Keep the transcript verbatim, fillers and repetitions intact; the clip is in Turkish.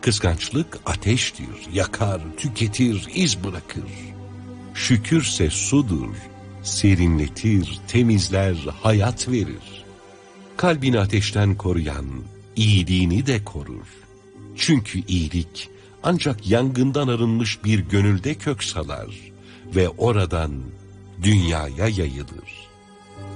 Kıskançlık ateştir, yakar, tüketir, iz bırakır. Şükürse sudur, serinletir, temizler, hayat verir. Kalbini ateşten koruyan, iyiliğini de korur. Çünkü iyilik ancak yangından arınmış bir gönülde kök salar ve oradan dünyaya yayılır.